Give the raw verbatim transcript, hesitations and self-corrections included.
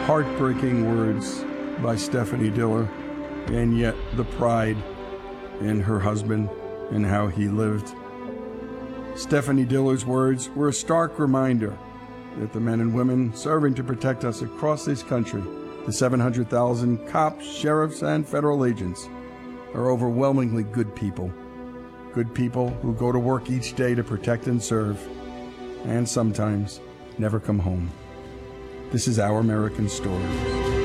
heartbreaking words by Stephanie Diller, and yet the pride in her husband and how he lived. Stephanie Diller's words were a stark reminder that the men and women serving to protect us across this country, the seven hundred thousand cops, sheriffs, and federal agents, are overwhelmingly good people. Good people who go to work each day to protect and serve, and sometimes never come home. This is Our American Stories.